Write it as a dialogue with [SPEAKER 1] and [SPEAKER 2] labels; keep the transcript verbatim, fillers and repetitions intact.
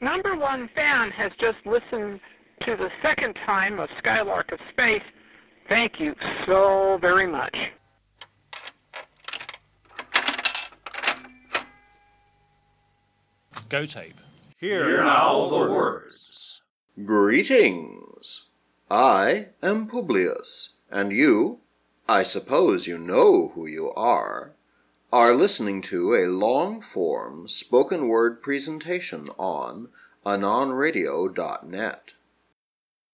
[SPEAKER 1] Number one fan has just listened to the second time of Skylark of Space. Thank you so very much.
[SPEAKER 2] Go tape.
[SPEAKER 3] Hear now the words.
[SPEAKER 4] Greetings. I am Publius, and you, I suppose you know who you are, are listening to a long-form spoken word presentation on anon radio dot net.